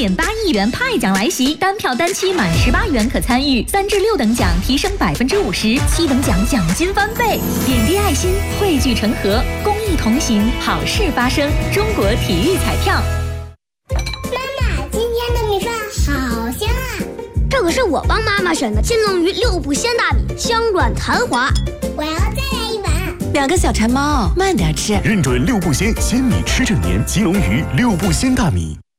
8.8亿元派奖来袭，单票单期满18元可参与，3至6等奖提升50%，7等奖奖金翻倍。点滴爱心，汇聚成河，公益同行，好事发生。中国体育彩票。 妈妈，今天的米饭好香啊！ 这可是我帮妈妈选的金龙鱼6步鲜大米，香软弹滑。 我要再来一碗。 2个小馋猫，慢点吃。 认准6步鲜，鲜米吃正年，金龙鱼6步鲜大米。